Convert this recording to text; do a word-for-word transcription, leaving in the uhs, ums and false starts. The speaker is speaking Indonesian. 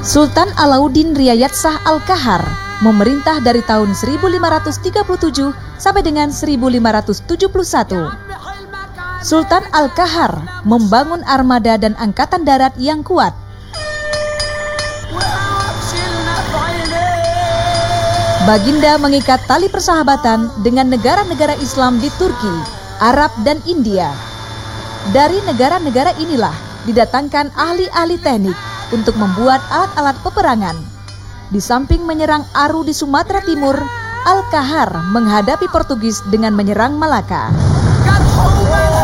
Sultan Alauddin Riayat Shah Al-Qahar memerintah dari tahun seribu lima ratus tiga puluh tujuh sampai dengan seribu lima ratus tujuh puluh satu. Sultan Al-Qahar membangun armada dan angkatan darat yang kuat. Baginda mengikat tali persahabatan dengan negara-negara Islam di Turki, Arab, dan India. Dari negara-negara inilah didatangkan ahli-ahli teknik untuk membuat alat-alat peperangan. Di samping menyerang Aru di Sumatera Timur, Al-Qahar menghadapi Portugis dengan menyerang Malaka.